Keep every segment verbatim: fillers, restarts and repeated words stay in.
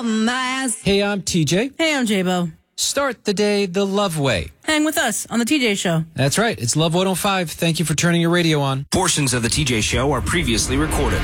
something nice. Hey, I'm T J. Hey, I'm J-Bo. Start the day the love way. Hang with us on the T J Show. That's right. It's Love one oh five. Thank you for turning your radio on. Portions of the T J Show are previously recorded.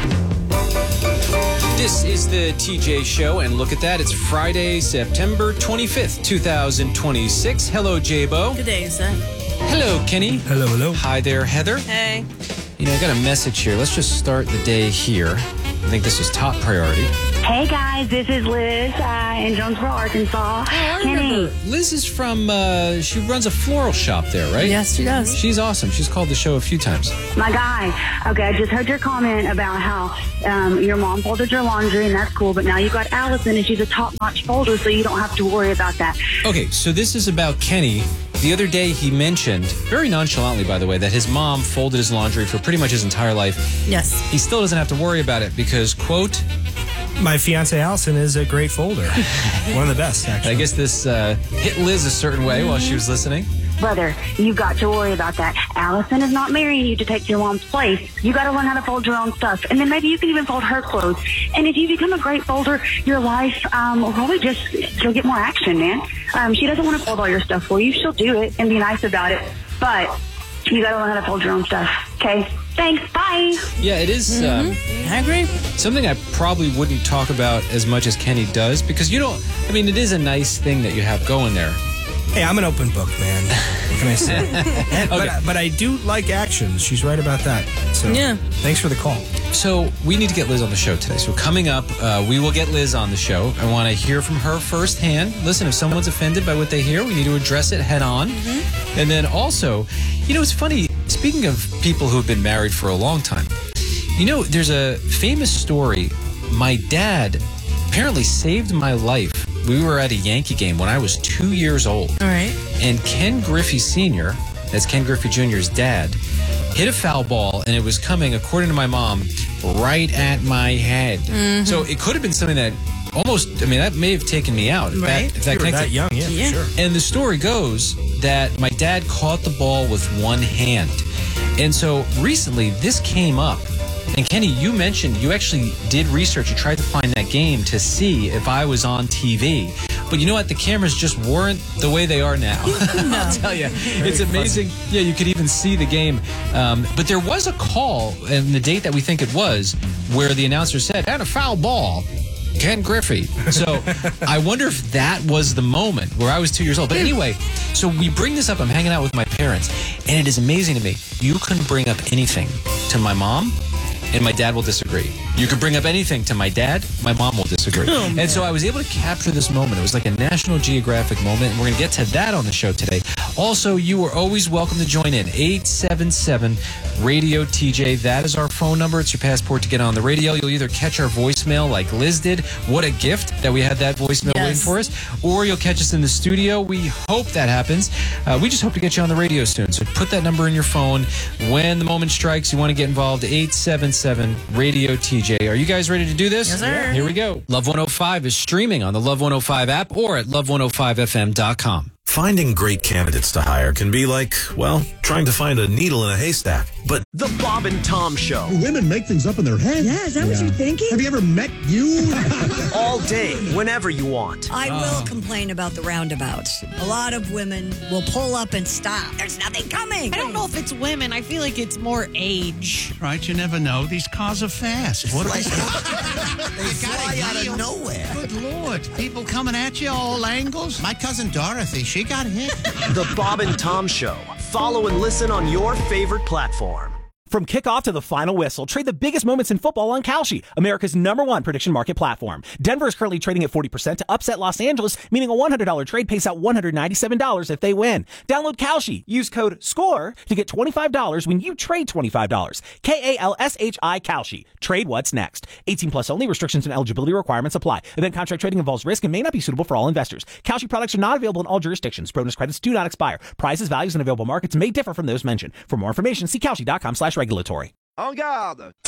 This is the T J Show, and look at that. It's Friday, September twenty-fifth, twenty twenty-six. Hello, J-Bo. Good day, sir. Hello, Kenny. Hello, hello. Hi there, Heather. Hey. You know, I got a message here. Let's just start the day here. I think this is top priority. Hey guys, this is Liz uh, in Jonesboro, Arkansas. Oh, I Kenny. remember. Liz is from, uh, she runs a floral shop there, right? Yes, she does. She's awesome. She's called the show a few times. My guy. Okay, I just heard your comment about how um, your mom folded your laundry, and that's cool, but now you got Allison, and she's a top-notch folder, so you don't have to worry about that. Okay, so this is about Kenny. The other day he mentioned, very nonchalantly by the way, that his mom folded his laundry for pretty much his entire life. Yes. He still doesn't have to worry about it because, quote, my fiance Allison is a great folder. One of the best, actually. I guess this uh, hit Liz a certain way mm-hmm. while she was listening. Brother, you've got to worry about that. Allison is not marrying you to take your mom's place. You got to learn how to fold your own stuff. And then maybe you can even fold her clothes. And if you become a great folder, your life um, will probably just, you'll get more action, man. Um, she doesn't want to fold all your stuff for you. She'll do it and be nice about it. But you got to learn how to fold your own stuff. Okay? Thanks. Bye. Yeah, it is Mm-hmm. um, I agree. something I probably wouldn't talk about as much as Kenny does because you don't, I mean, it is a nice thing that you have going there. Hey, I'm an open book, man. What can I say? And, but, Okay. but I do like actions. She's right about that. So Yeah. thanks for the call. So we need to get Liz on the show today. So coming up, uh, we will get Liz on the show. I want to hear from her firsthand. Listen, if someone's offended by what they hear, we need to address it head on. Mm-hmm. And then also, you know, it's funny, speaking of people who have been married for a long time, you know, there's a famous story. My dad apparently saved my life. We were at a Yankee game when I was two years old. All right. And Ken Griffey Senior, that's Ken Griffey Junior's dad, hit a foul ball, and it was coming, according to my mom, right at my head. Mm-hmm. So it could have been something that almost, I mean, that may have taken me out. If Right. That, if that You were connected. that young, yeah, Yeah. for sure. And the story goes that my dad caught the ball with one hand. And so recently, this came up. And Kenny, you mentioned you actually did research. You tried to find that game to see if I was on T V. But you know what? The cameras just weren't the way they are now. I'll tell you. It's amazing. Yeah, you could even see the game. Um, but there was a call, and the date that we think it was, where the announcer said, and a foul ball. Ken Griffey. So I wonder if that was the moment where I was two years old. But anyway, so we bring this up. I'm hanging out with my parents, and it is amazing to me. You can bring up anything to my mom, and my dad will disagree. You could bring up anything to my dad, my mom will disagree. Oh, and so I was able to capture this moment. It was like a National Geographic moment, and we're going to get to that on the show today. Also, you are always welcome to join in. eight seven seven radio T J. That is our phone number. It's your passport to get on the radio. You'll either catch our voicemail like Liz did. What a gift that we had that voicemail Yes. waiting for us. Or you'll catch us in the studio. We hope that happens. Uh, we just hope to get you on the radio soon. So put that number in your phone. When the moment strikes, you want to get involved, eight seven seven radio T J. Are you guys ready to do this? Yes, sir. Here we go. Love one oh five is streaming on the Love one oh five app or at love one oh five f m dot com. Finding great candidates to hire can be like, well, trying to find a needle in a haystack. But The Bob and Tom Show. Women make things up in their head. Yeah, is that what you're thinking? Have you ever met you? All day, whenever you want. I will complain about the roundabouts. A lot of women will pull up and stop. There's nothing coming. I don't know if it's women. I feel like it's more age. Right, you never know. These cars are fast. What are they? They fly out of nowhere. Good Lord. People coming at you all angles. My cousin Dorothy, she got hit. The Bob and Tom Show. Follow and listen on your favorite platform. From kickoff to the final whistle, trade the biggest moments in football on Kalshi, America's number one prediction market platform. Denver is currently trading at forty percent to upset Los Angeles, meaning a one hundred dollars trade pays out one hundred ninety-seven dollars if they win. Download Kalshi. Use code SCORE to get twenty-five dollars when you trade twenty-five dollars. K A L S H I Kalshi. Trade what's next. eighteen plus only. Restrictions and eligibility requirements apply. Event contract trading involves risk and may not be suitable for all investors. Kalshi products are not available in all jurisdictions. Bonus credits do not expire. Prices, values, and available markets may differ from those mentioned. For more information, see Kalshi dot com slash regulatory. En garde!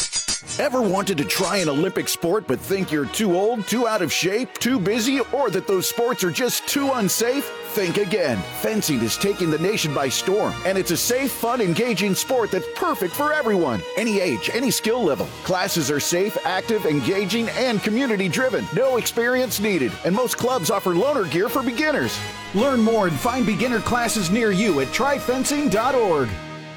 Ever wanted to try an Olympic sport but think you're too old, too out of shape, too busy, or that those sports are just too unsafe? Think again. Fencing is taking the nation by storm, and it's a safe, fun, engaging sport that's perfect for everyone. Any age, any skill level. Classes are safe, active, engaging, and community-driven. No experience needed, and most clubs offer loaner gear for beginners. Learn more and find beginner classes near you at try fencing dot org.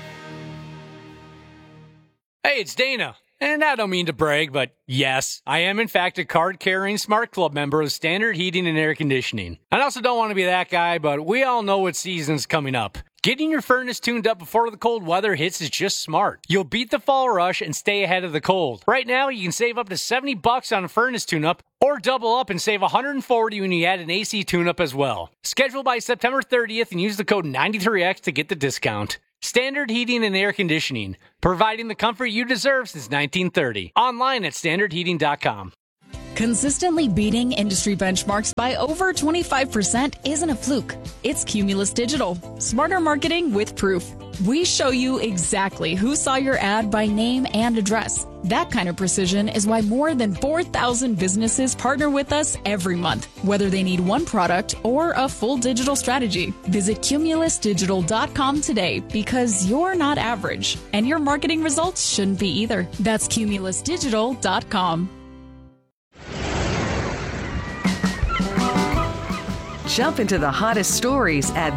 Hey, it's Dana. And I don't mean to brag, but yes, I am in fact a card-carrying Smart Club member of Standard Heating and Air Conditioning. I also don't want to be that guy, but we all know what season's coming up. Getting your furnace tuned up before the cold weather hits is just smart. You'll beat the fall rush and stay ahead of the cold. Right now, you can save up to seventy bucks on a furnace tune-up, or double up and save one hundred forty when you add an A C tune-up as well. Schedule by September thirtieth and use the code ninety-three X to get the discount. Standard Heating and Air Conditioning, providing the comfort you deserve since nineteen thirty. Online at standard heating dot com. Consistently beating industry benchmarks by over twenty-five percent isn't a fluke. It's Cumulus Digital. Smarter marketing with proof. We show you exactly who saw your ad by name and address. That kind of precision is why more than four thousand businesses partner with us every month, whether they need one product or a full digital strategy. Visit cumulus digital dot com today, because you're not average, and your marketing results shouldn't be either. That's cumulus digital dot com. Jump into the hottest stories at